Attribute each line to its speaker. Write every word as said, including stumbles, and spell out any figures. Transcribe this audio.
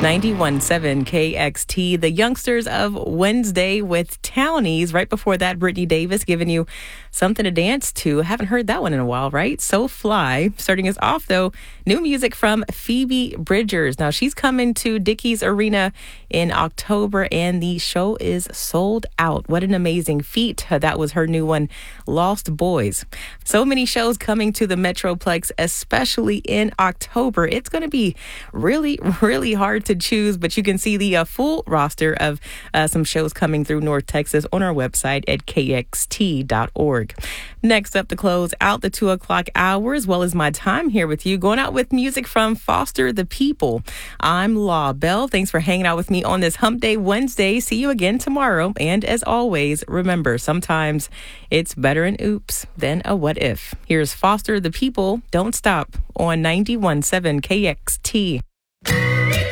Speaker 1: ninety-one point seven K X T, the youngsters of Wednesday with Townies. Right before that, Brittany Davis giving you something to dance to. Haven't heard that one in a while, right? So Fly. Starting us off, though, new music from Phoebe Bridgers. Now, she's coming to Dickies Arena in October, and the show is sold out. What an amazing feat. That was her new one, Lost Boys. So many shows coming to the Metroplex, especially in October. It's going to be really, really hard to choose, but you can see the uh, full roster of uh, some shows coming through North Texas on our website at K X T dot org. Next up to close out the two o'clock hour, as well as my time here with you, going out with music from Foster the People. I'm Law Bell. Thanks for hanging out with me on this Hump Day Wednesday. See you again tomorrow. And as always, remember, sometimes it's better an oops than a what if. Here's Foster the People. Don't stop on ninety-one point seven K X T.